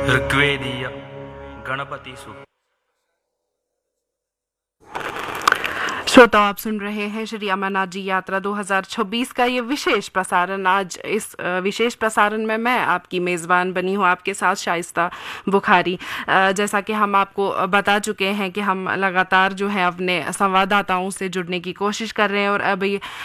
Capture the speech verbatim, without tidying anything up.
ऋग्वेदीय गणपति सूक्त। श्रोताओं, आप सुन रहे हैं श्री अमरनाथ जी यात्रा दो हज़ार छब्बीस का ये विशेष प्रसारण। आज इस अ, विशेष प्रसारण में मैं आपकी मेज़बान बनी हूँ, आपके साथ शाइस्ता बुखारी। अ, जैसा कि हम आपको बता चुके हैं कि हम लगातार जो है अपने संवाददाताओं से जुड़ने की कोशिश कर रहे हैं और अब ये